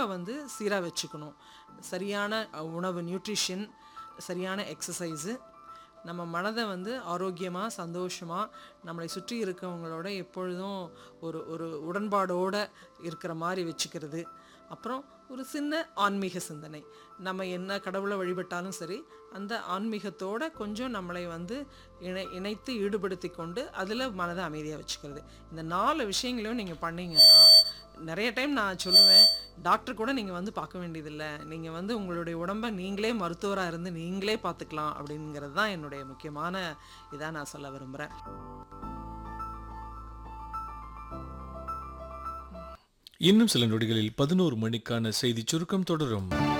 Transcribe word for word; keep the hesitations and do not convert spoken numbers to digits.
உணவை வந்து சீராக வச்சுக்கணும். சரியான உணவு, நியூட்ரிஷன், சரியான எக்ஸசைஸு, நம்ம மனதை வந்து ஆரோக்கியமாக சந்தோஷமாக நம்மளை சுற்றி இருக்கவங்களோட எப்பொழுதும் ஒரு ஒரு உடன்பாடோடு இருக்கிற மாதிரி வச்சுக்கிறது. அப்புறம் ஒரு சின்ன ஆன்மீக சிந்தனை, நம்ம என்ன கடவுளை வழிபட்டாலும் சரி அந்த ஆன்மீகத்தோடு கொஞ்சம் நம்மளை வந்து இணை இணைத்து ஈடுபடுத்தி கொண்டு அதில் மனதை அமைதியாக வச்சுக்கிறது. இந்த நாலு விஷயங்களையும் நீங்கள் பண்ணிங்கன்னா, நிறைய டைம் நான் சொல்லுவேன், டாக்டர் கூட நீங்கள் வந்து பார்க்க வேண்டியதில்லை, நீங்கள் வந்து உங்களுடைய உடம்பை நீங்களே மருத்துவராக இருந்து நீங்களே பார்த்துக்கலாம் அப்படிங்கிறது தான் என்னுடைய முக்கியமான இதாக நான் சொல்ல விரும்புகிறேன். இன்னும் சில நொடிகளில் பதினோரு மணிக்கான செய்தி சுருக்கம் தொடரும்.